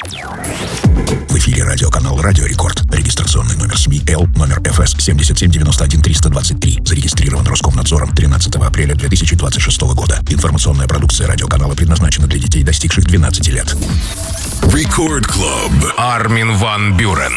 В эфире радиоканал «Радио Рекорд». Регистрационный номер СМИ Л, номер ФС 7791-323. Зарегистрирован Роскомнадзором 13 апреля 2026 года. Информационная продукция радиоканала предназначена для детей, достигших 12 лет. Record Club. Армин ван Бюрен.